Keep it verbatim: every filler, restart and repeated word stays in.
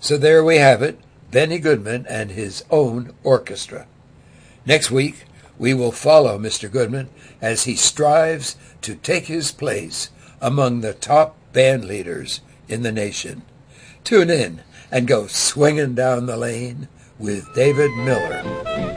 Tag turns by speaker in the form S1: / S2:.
S1: So there we have it, Benny Goodman and his own orchestra. Next week, we will follow Mister Goodman as he strives to take his place among the top band leaders in the nation. Tune in and go swinging down the lane with David Miller.